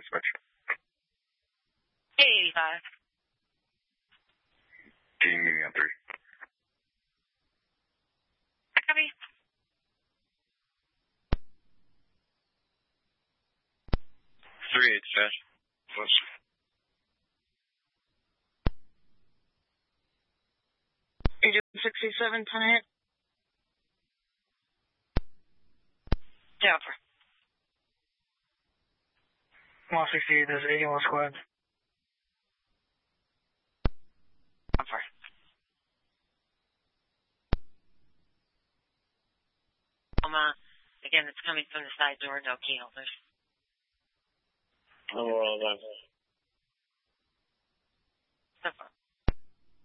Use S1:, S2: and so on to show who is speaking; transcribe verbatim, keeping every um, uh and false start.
S1: switch.
S2: Hey, eighty-five.
S1: Can you meet me on three?
S2: Copy.
S1: Three eight, Josh. Whoops.
S2: Agent sixty-seven, ten hit. Jumper.
S3: one sixty-eight, there's eighty-one squad.
S2: Jumper. Um, again, it's coming from the side door, no key holders.
S1: Oh, well, that's...
S2: So far.